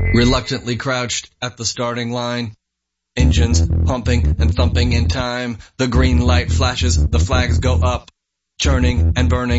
Reluctantly crouched at the starting line. Engines pumping and thumping in time. The green light flashes, the flags go up. Churning and burning.